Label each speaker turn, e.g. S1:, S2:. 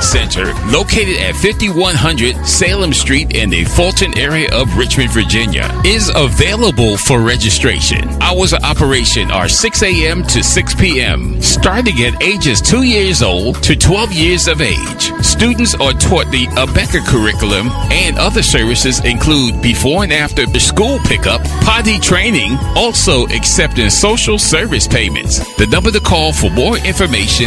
S1: Treatment Center, located at 5100 Salem Street in the Fulton area of Richmond, Virginia, is available for registration. Hours of operation are 6 a.m. to 6 p.m., starting at ages 2 years old to 12 years of age. Students are taught the ABECA curriculum, and other services include before and after the school pickup, potty training, also accepting social service payments. The number to call for more information